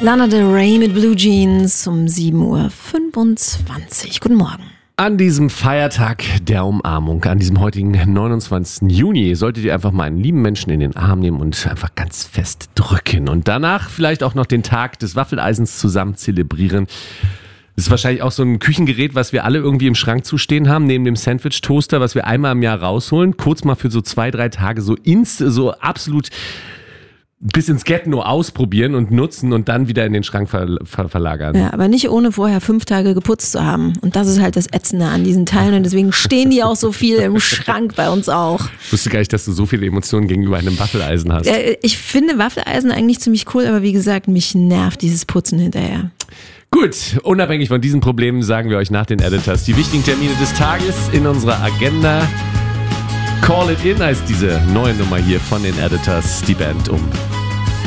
Lana Del Rey mit Blue Jeans um 7.25 Uhr. Guten Morgen. An diesem Feiertag der Umarmung, an diesem heutigen 29. Juni, solltet ihr einfach mal einen lieben Menschen in den Arm nehmen und einfach ganz fest drücken. Und danach vielleicht auch noch den Tag des Waffeleisens zusammen zelebrieren. Das ist wahrscheinlich auch so ein Küchengerät, was wir alle irgendwie im Schrank zu stehen haben, neben dem Sandwich-Toaster, was wir einmal im Jahr rausholen, kurz mal für so 2-3 Tage so absolut bis ins Ghetto ausprobieren und nutzen und dann wieder in den Schrank verlagern. Ja, aber nicht ohne vorher 5 Tage geputzt zu haben. Und das ist halt das Ätzende an diesen Teilen und deswegen stehen die auch so viel im Schrank bei uns auch. Ich wusste gar nicht, dass du so viele Emotionen gegenüber einem Waffeleisen hast. Ich finde Waffeleisen eigentlich ziemlich cool, aber wie gesagt, mich nervt dieses Putzen hinterher. Gut, unabhängig von diesen Problemen sagen wir euch nach den Editors die wichtigen Termine des Tages in unserer Agenda. Call It In heißt diese neue Nummer hier von den Editors, die Band um